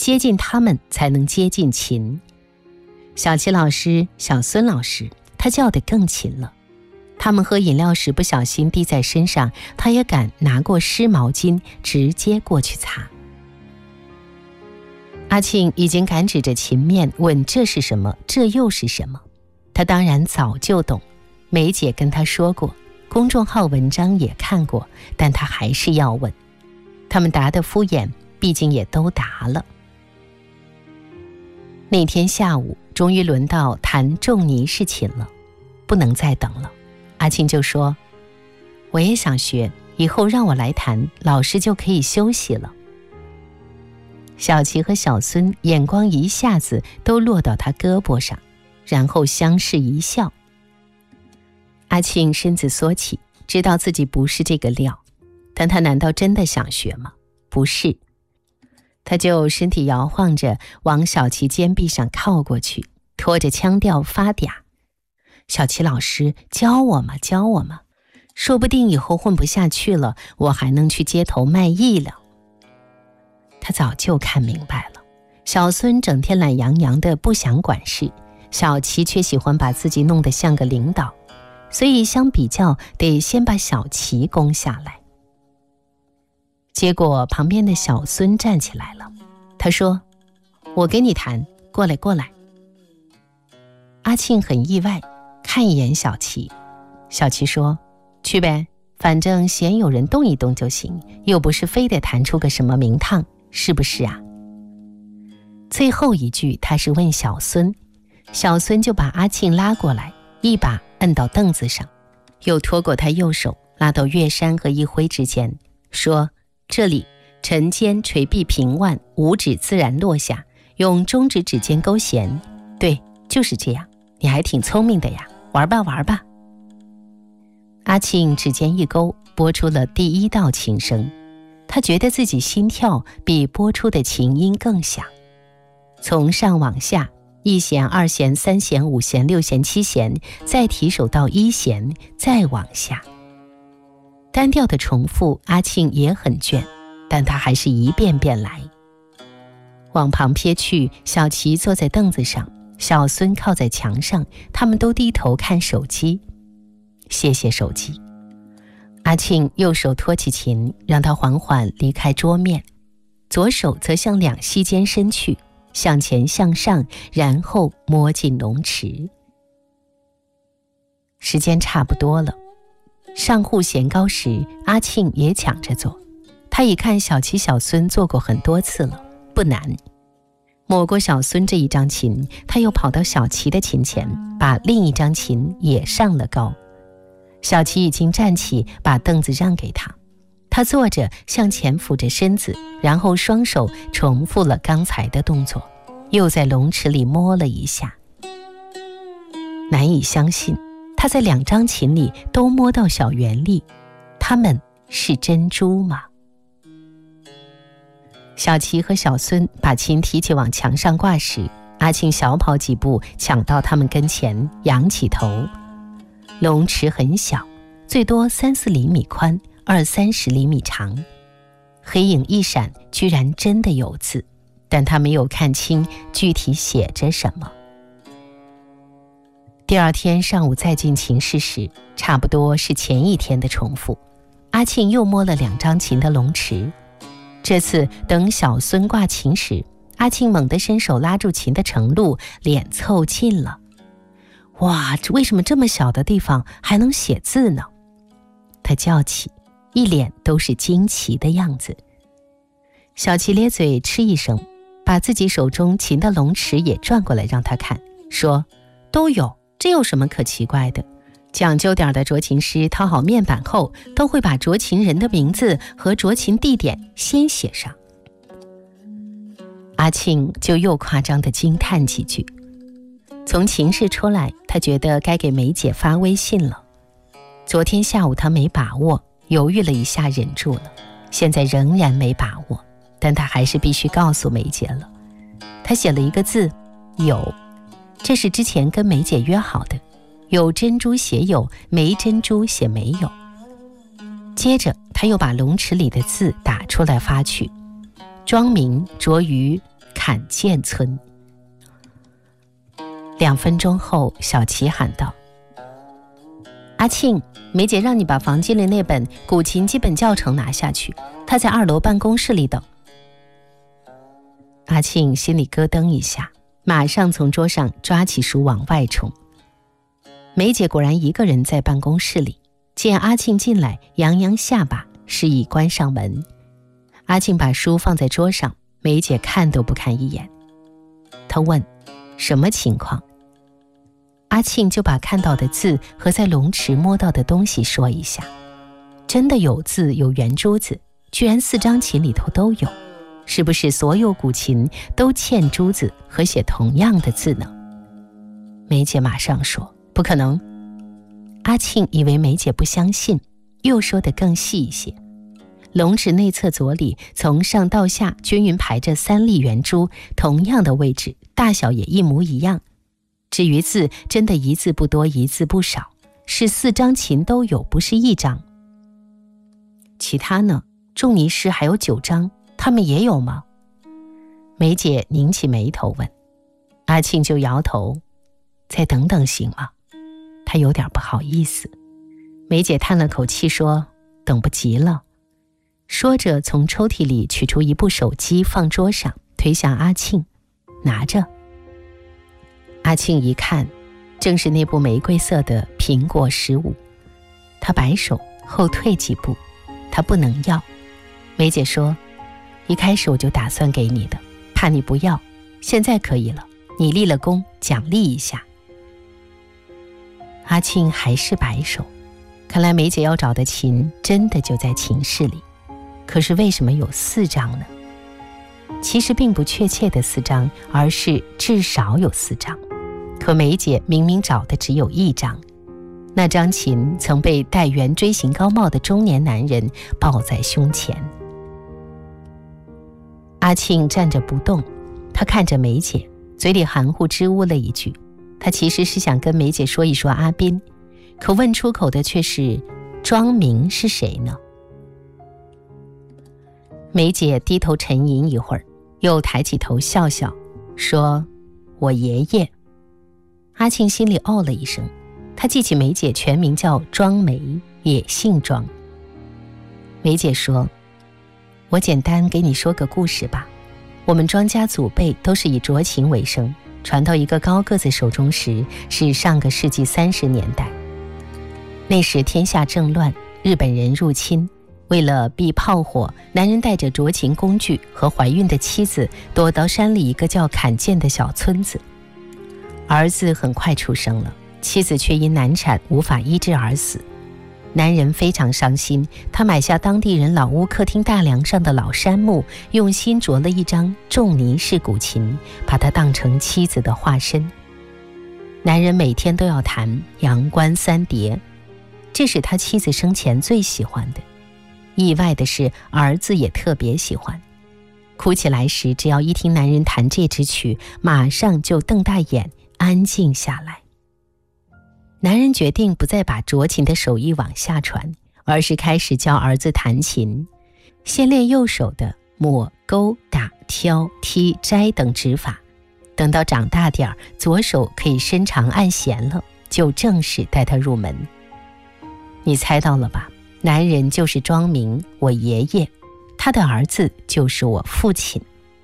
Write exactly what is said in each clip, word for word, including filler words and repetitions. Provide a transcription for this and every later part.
接近他们才能接近琴。小齐老师、小孙老师，他叫得更勤了。他们喝饮料时不小心滴在身上，他也敢拿过湿毛巾直接过去擦。阿庆已经敢指着琴面问这是什么，这又是什么。他当然早就懂，梅姐跟他说过，公众号文章也看过，但他还是要问。他们答得敷衍，毕竟也都答了。那天下午终于轮到弹仲尼式琴了，不能再等了。阿庆就说，我也想学，以后让我来弹，老师就可以休息了。小齐和小孙眼光一下子都落到他胳膊上，然后相视一笑。阿庆身子缩起，知道自己不是这个料，但他难道真的想学吗？不是。他就身体摇晃着往小齐肩臂上靠过去，拖着腔调发嗲，小齐老师，教我嘛，教我嘛，说不定以后混不下去了，我还能去街头卖艺了。他早就看明白了，小孙整天懒洋洋的不想管事，小齐却喜欢把自己弄得像个领导，所以相比较得先把小齐攻下来。结果旁边的小孙站起来了，他说，我给你弹，过来过来。阿庆很意外，看一眼小齐。小齐说，去呗，反正嫌有人动一动就行，又不是非得弹出个什么名堂，是不是啊？最后一句他是问小孙，小孙就把阿庆拉过来，一把摁到凳子上，又拖过他右手拉到月山和一辉之间，说，这里沉肩垂臂平腕，五指自然落下，用中指指尖勾弦，对，就是这样，你还挺聪明的呀，玩吧玩吧。阿庆指尖一勾，拨出了第一道琴声，他觉得自己心跳比拨出的琴音更响。从上往下，一弦、二弦、三弦、五弦、六弦、七弦，再提手到一弦，再往下。单调的重复，阿庆也很倦，但他还是一遍遍来。往旁瞥去，小齐坐在凳子上，小孙靠在墙上，他们都低头看手机。谢谢手机。阿庆右手托起琴，让他缓缓离开桌面，左手则向两膝间伸去，向前向上，然后摸进龙池。时间差不多了，上户弦高时，阿庆也抢着做。他已看小齐小孙做过很多次了，不难。抹过小孙这一张琴，他又跑到小齐的琴前，把另一张琴也上了高。小齐已经站起，把凳子让给他。他坐着，向前俯着身子，然后双手重复了刚才的动作，又在龙池里摸了一下。难以相信，他在两张琴里都摸到小圆粒，它们是珍珠吗？小齐和小孙把琴提起往墙上挂时，阿庆小跑几步抢到他们跟前，仰起头。龙池很小，最多三四厘米宽，二三十厘米长。黑影一闪，居然真的有字，但他没有看清具体写着什么。第二天上午再进琴室时，差不多是前一天的重复。阿庆又摸了两张琴的龙池。这次等小孙挂琴时，阿庆猛地伸手拉住琴的程路，脸凑近了。哇，为什么这么小的地方还能写字呢？他叫起，一脸都是惊奇的样子。小齐咧嘴嗤一声，把自己手中琴的龙池也转过来让他看，说，都有，这有什么可奇怪的？讲究点的斫琴师掏好面板后，都会把斫琴人的名字和斫琴地点先写上。阿庆就又夸张地惊叹几句。从琴室出来，他觉得该给梅姐发微信了。昨天下午他没把握，犹豫了一下忍住了，现在仍然没把握，但他还是必须告诉梅姐了。他写了一个字，有，这是之前跟梅姐约好的，有珍珠写有，没珍珠写没有。接着他又把龙池里的字打出来发去，庄明、卓于、 坎涧村。两分钟后，小琪喊道：阿庆，梅姐让你把房间里那本古琴基本教程拿下去，她在二楼办公室里等。阿庆心里咯噔一下，马上从桌上抓起书往外冲。梅姐果然一个人在办公室里，见阿庆进来，扬扬下巴，示意关上门。阿庆把书放在桌上，梅姐看都不看一眼。她问：什么情况？阿庆就把看到的字和在龙池摸到的东西说一下。真的有字，有圆珠子，居然四张琴里头都有，是不是所有古琴都嵌珠子和写同样的字呢？梅姐马上说：不可能。阿庆以为梅姐不相信，又说得更细一些。龙池内侧左里从上到下均匀排着三粒圆珠，同样的位置，大小也一模一样。至于字，真的一字不多，一字不少，是四张琴都有，不是一张。其他呢？仲尼诗还有九张，他们也有吗？梅姐拧起眉头问。阿庆就摇头：再等等行吗？他有点不好意思。梅姐叹了口气说：等不及了。说着从抽屉里取出一部手机放桌上，推向阿庆：拿着。阿庆一看，正是那部玫瑰色的苹果十五。他摆手后退几步，他不能要。梅姐说：一开始我就打算给你的，怕你不要，现在可以了，你立了功，奖励一下。阿庆还是摆手，看来梅姐要找的琴真的就在琴室里。可是为什么有四张呢？其实并不确切的四张，而是至少有四张。可梅姐明明找的只有一张，那张琴曾被戴圆锥形高帽的中年男人抱在胸前。阿庆站着不动，他看着梅姐，嘴里含糊支吾了一句。他其实是想跟梅姐说一说阿斌，可问出口的却是：庄明是谁呢？梅姐低头沉吟一会儿，又抬起头笑笑，说：我爷爷。阿庆心里哦了一声，他记起梅姐全名叫庄梅，也姓庄。梅姐说：我简单给你说个故事吧。我们庄家祖辈都是以斫琴为生，传到一个高个子手中时是上个世纪三十年代。那时天下正乱，日本人入侵，为了避炮火，男人带着斫琴工具和怀孕的妻子躲到山里一个叫坎涧的小村子。儿子很快出生了，妻子却因难产无法医治而死。男人非常伤心，他买下当地人老屋客厅大梁上的老杉木，用心琢了一张仲尼式古琴，把它当成妻子的化身。男人每天都要弹《阳关三叠》，这是他妻子生前最喜欢的。意外的是，儿子也特别喜欢。哭起来时，只要一听男人弹这支曲，马上就瞪大眼，安静下来。男人决定不再把斫琴的手艺往下传，而是开始教儿子弹琴，先练右手的抹、勾、打、挑、踢、摘等指法，等到长大点儿，左手可以伸长按弦了，就正式带他入门。你猜到了吧？男人就是庄明，我爷爷，他的儿子就是我父亲。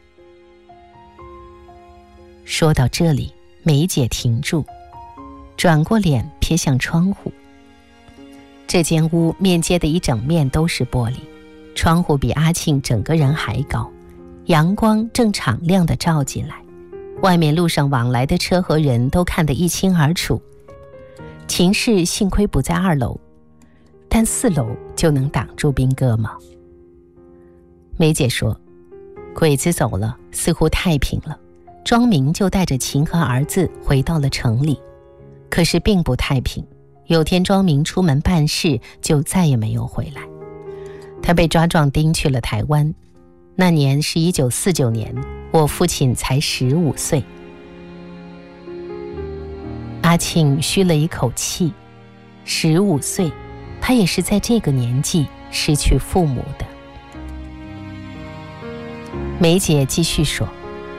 说到这里，梅姐停住，转过脸瞥向窗户。这间屋面街的一整面都是玻璃，窗户比阿庆整个人还高，阳光正敞亮地照进来，外面路上往来的车和人都看得一清二楚。秦氏幸亏不在二楼，但四楼就能挡住兵哥吗？梅姐说，鬼子走了，似乎太平了，庄明就带着秦和儿子回到了城里。可是并不太平，有天庄明出门办事，就再也没有回来。他被抓壮丁去了台湾，那年是一九四九年，我父亲才十五岁。阿庆吁了一口气，十五岁，他也是在这个年纪失去父母的。梅姐继续说，